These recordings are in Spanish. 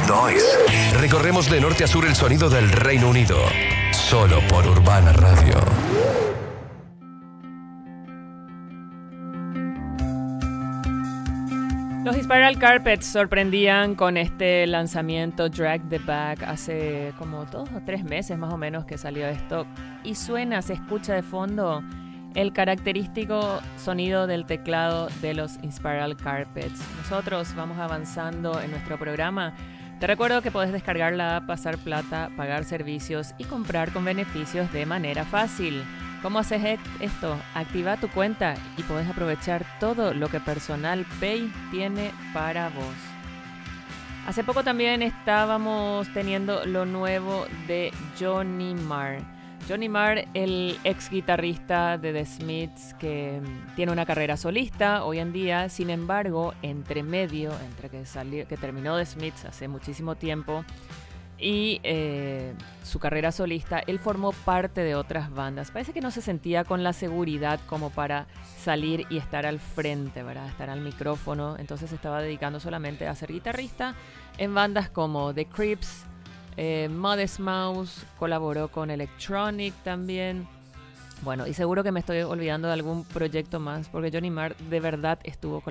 Noise. Recorremos de norte a sur el sonido del Reino Unido. Solo por Urbana Radio. Los Spiral Carpets sorprendían con este lanzamiento Drag the Back hace como 2 o 3 meses más o menos que salió esto. Y se escucha de fondo el característico sonido del teclado de los Spiral Carpets. Nosotros vamos avanzando en nuestro programa. Te recuerdo que puedes descargar la app, pasar plata, pagar servicios y comprar con beneficios de manera fácil. ¿Cómo haces esto? Activa tu cuenta y podés aprovechar todo lo que Personal Pay tiene para vos. Hace poco también estábamos teniendo lo nuevo de Johnny Marr. Johnny Marr, el ex guitarrista de The Smiths, que tiene una carrera solista hoy en día. Sin embargo, entre que terminó The Smiths hace muchísimo tiempo y su carrera solista, él formó parte de otras bandas. Parece que no se sentía con la seguridad como para salir y estar al frente, ¿verdad? Estar al micrófono. Entonces se estaba dedicando solamente a ser guitarrista en bandas como The Creeps, Modest Mouse, colaboró con Electronic también. Bueno, y seguro que me estoy olvidando de algún proyecto más, porque Johnny Marr de verdad estuvo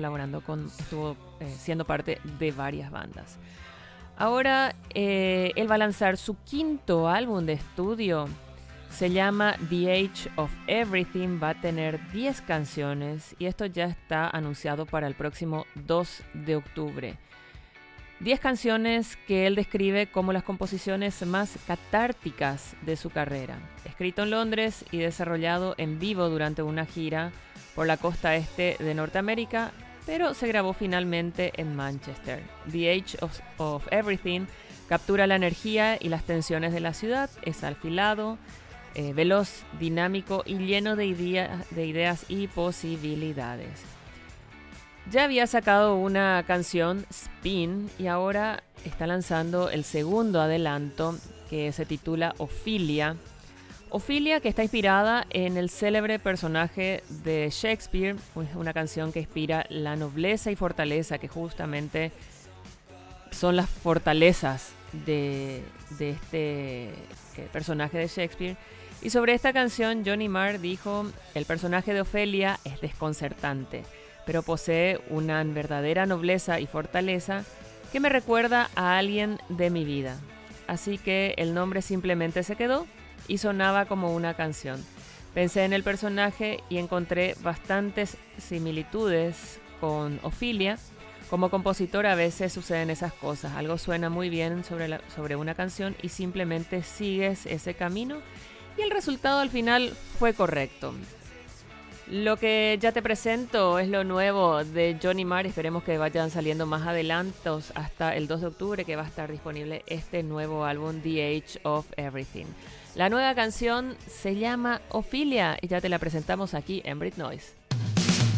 siendo parte de varias bandas. Ahora él va a lanzar su 5º álbum de estudio. Se llama The Age of Everything. Va a tener 10 canciones y esto ya está anunciado para el próximo 2 de octubre. 10 canciones que él describe como las composiciones más catárticas de su carrera. Escrito en Londres y desarrollado en vivo durante una gira por la costa este de Norteamérica, pero se grabó finalmente en Manchester. The Age of Everything captura la energía y las tensiones de la ciudad. Es alfilado, veloz, dinámico y lleno de ideas y posibilidades. Ya había sacado una canción, Spin, y ahora está lanzando el segundo adelanto que se titula Ophelia. Ophelia, que está inspirada en el célebre personaje de Shakespeare, una canción que inspira la nobleza y fortaleza, que justamente son las fortalezas de este personaje de Shakespeare. Y sobre esta canción, Johnny Marr dijo: el personaje de Ofelia es desconcertante, pero posee una verdadera nobleza y fortaleza que me recuerda a alguien de mi vida. Así que el nombre simplemente se quedó y sonaba como una canción. Pensé en el personaje y encontré bastantes similitudes con Ophelia. Como compositor a veces suceden esas cosas. Algo suena muy bien sobre una canción y simplemente sigues ese camino y el resultado al final fue correcto. Lo que ya te presento es lo nuevo de Johnny Marr. Esperemos que vayan saliendo más adelantos hasta el 2 de octubre, que va a estar disponible este nuevo álbum, The Age of Everything. La nueva canción se llama Ophelia y ya te la presentamos aquí en Brit Noise.